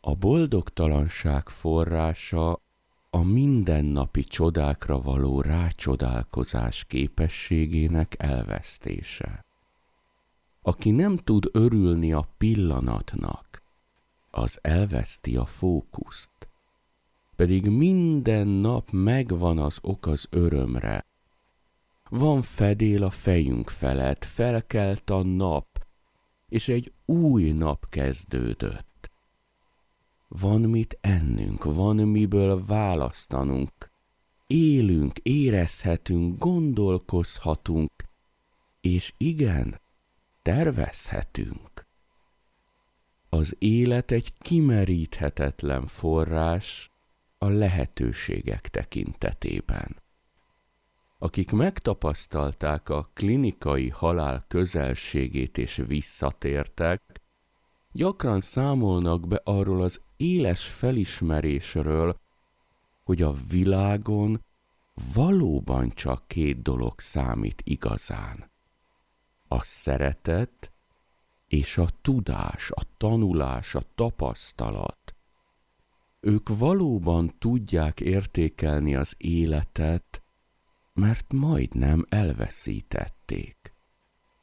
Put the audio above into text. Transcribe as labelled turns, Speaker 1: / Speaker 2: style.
Speaker 1: A boldogtalanság forrása a mindennapi csodákra való rácsodálkozás képességének elvesztése. Aki nem tud örülni a pillanatnak, az elveszti a fókuszt. Pedig minden nap megvan az ok az örömre. Van fedél a fejünk felett, felkelt a nap, és egy új nap kezdődött. Van mit ennünk, van miből választanunk. Élünk, érezhetünk, gondolkozhatunk, és igen, tervezhetünk. Az élet egy kimeríthetetlen forrás a lehetőségek tekintetében. Akik megtapasztalták a klinikai halál közelségét és visszatértek, gyakran számolnak be arról az éles felismerésről, hogy a világon valóban csak két dolog számít igazán. A szeretet és a tudás, a tanulás, a tapasztalat. Ők valóban tudják értékelni az életet, mert majdnem elveszítették.